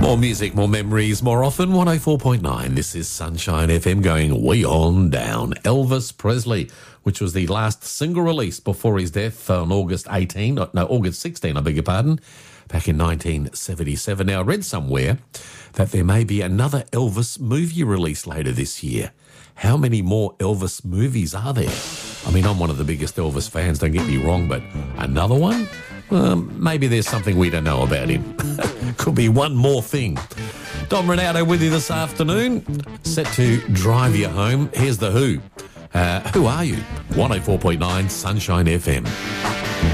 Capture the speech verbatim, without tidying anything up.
More music, more memories, more often. one oh four point nine. This is Sunshine F M going way on down. Elvis Presley, which was the last single release before his death on August eighteenth, no, August sixteenth, I beg your pardon, back in nineteen seventy-seven. Now, I read somewhere that there may be another Elvis movie release later this year. How many more Elvis movies are there? I mean, I'm one of the biggest Elvis fans, don't get me wrong, but another one? Um, maybe there's something we don't know about him. Could be one more thing. Dom Ronaldo with you this afternoon, set to drive you home. Here's The Who. Uh, who are you? one oh four point nine Sunshine F M.